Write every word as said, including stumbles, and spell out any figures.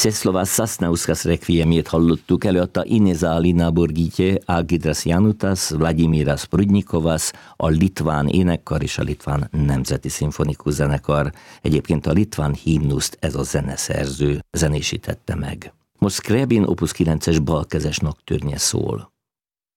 Czeslavas Sasnauskas requiemjét hallottuk, előadta Ineza Alina Borgitje, Algirdas Janutas, Vladimiras Prudnikovas, a litván énekkar és a litván nemzeti szimfonikus zenekar. Egyébként a litván himnuszt ez a zeneszerző zenésítette meg. Most Skrebin opus kilences balkezes noktürnje szól.